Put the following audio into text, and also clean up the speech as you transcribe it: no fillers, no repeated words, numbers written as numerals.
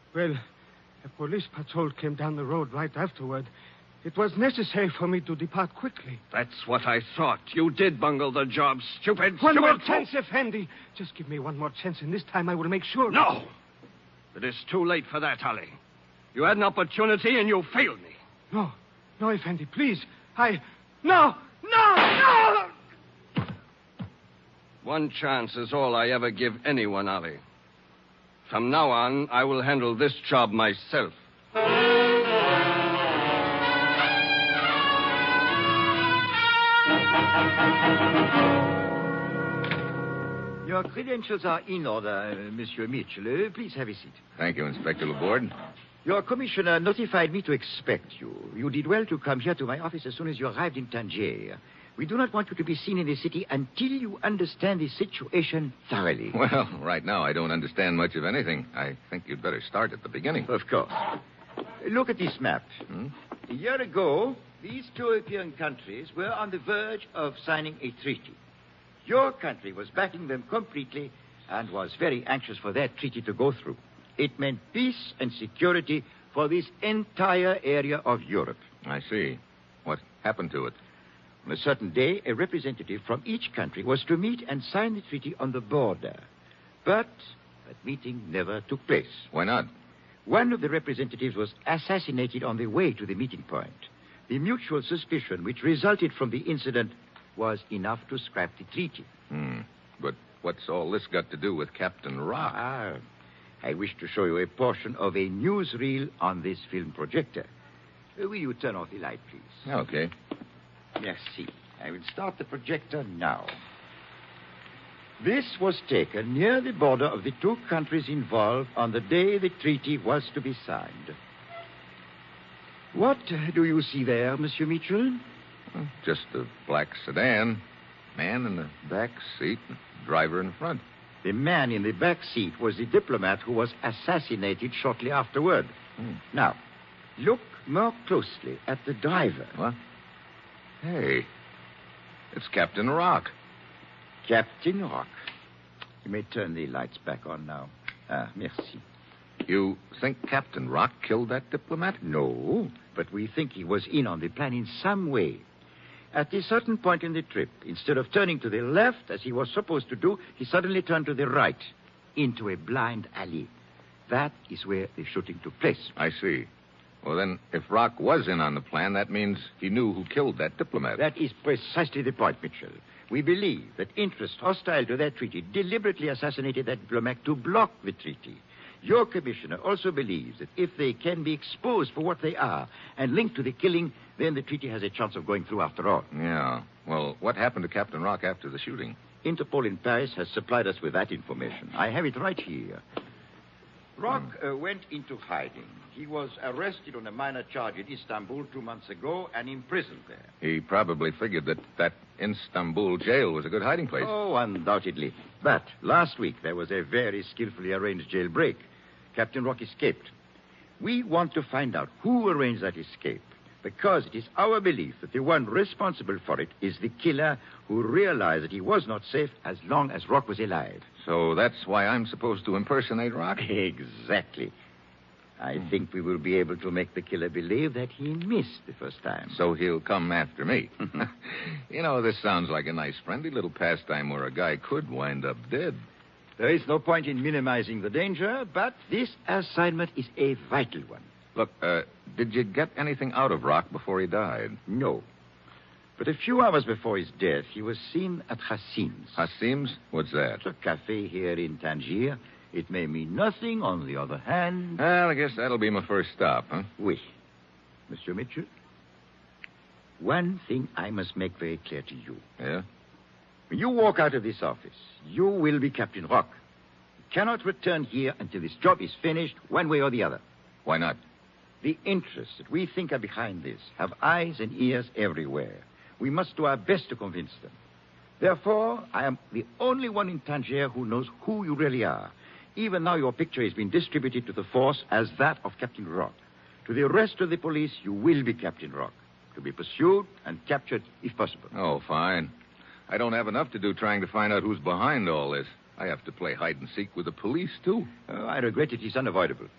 Well, a police patrol came down the road right afterward. It was necessary for me to depart quickly. That's what I thought. You did bungle the job, stupid. One more fool. chance, Effendi. Just give me one more chance, and this time I will make sure. No. It is too late for that, Ali. You had an opportunity and you failed me. No, Effendi, please. No! One chance is all I ever give anyone, Ali. From now on, I will handle this job myself. Your credentials are in order, Monsieur Mitchell. Please have a seat. Thank you, Inspector Laborde. Your commissioner notified me to expect you. You did well to come here to my office as soon as you arrived in Tangier. We do not want you to be seen in the city until you understand the situation thoroughly. Well, right now I don't understand much of anything. I think you'd better start at the beginning. Of course. Look at this map. A year ago, these two European countries were on the verge of signing a treaty. Your country was backing them completely and was very anxious for that treaty to go through. It meant peace and security for this entire area of Europe. I see. What happened to it? On a certain day, a representative from each country was to meet and sign the treaty on the border. But that meeting never took place. Why not? One of the representatives was assassinated on the way to the meeting point. The mutual suspicion which resulted from the incident was enough to scrap the treaty. But what's all this got to do with Captain Rock? I wish to show you a portion of a newsreel on this film projector. Will you turn off the light, please? Okay. Merci. I will start the projector now. This was taken near the border of the two countries involved on the day the treaty was to be signed. What do you see there, Monsieur Mitchell? Just a black sedan. Man in the back seat, driver in front. The man in the back seat was the diplomat who was assassinated shortly afterward. Now, look more closely at the driver. What? Hey, it's Captain Rock. Captain Rock. You may turn the lights back on now. Merci. You think Captain Rock killed that diplomat? No, but we think he was in on the plan in some way. At a certain point in the trip, instead of turning to the left, as he was supposed to do, he suddenly turned to the right, into a blind alley. That is where the shooting took place. I see. Well, then, if Rock was in on the plan, that means he knew who killed that diplomat. That is precisely the point, Mitchell. We believe that interests hostile to that treaty deliberately assassinated that diplomat to block the treaty. Your commissioner also believes that if they can be exposed for what they are and linked to the killing, then the treaty has a chance of going through after all. Yeah. Well, what happened to Captain Rock after the shooting? Interpol in Paris has supplied us with that information. I have it right here. Rock went into hiding. He was arrested on a minor charge in Istanbul 2 months ago and imprisoned there. He probably figured that Istanbul jail was a good hiding place. Oh, undoubtedly. But last week there was a very skillfully arranged jailbreak. Captain Rock escaped. We want to find out who arranged that escape, because it is our belief that the one responsible for it is the killer who realized that he was not safe as long as Rock was alive. So that's why I'm supposed to impersonate Rock? Exactly. I think we will be able to make the killer believe that he missed the first time. So he'll come after me. You know, this sounds like a nice, friendly little pastime where a guy could wind up dead. There is no point in minimizing the danger, but this assignment is a vital one. Look, did you get anything out of Rock before he died? No. But a few hours before his death, he was seen at Hassim's. Hassim's? What's that? It's a cafe here in Tangier. It may mean nothing, on the other hand. Well, I guess that'll be my first stop, huh? Oui. Monsieur Mitchell, one thing I must make very clear to you. Yeah? When you walk out of this office, you will be Captain Rock. You cannot return here until this job is finished, one way or the other. Why not? The interests that we think are behind this have eyes and ears everywhere. We must do our best to convince them. Therefore, I am the only one in Tangier who knows who you really are. Even now, your picture has been distributed to the force as that of Captain Rock. To the rest of the police, you will be Captain Rock, to be pursued and captured if possible. Oh, fine. I don't have enough to do trying to find out who's behind all this. I have to play hide and seek with the police, too. I regret it is unavoidable.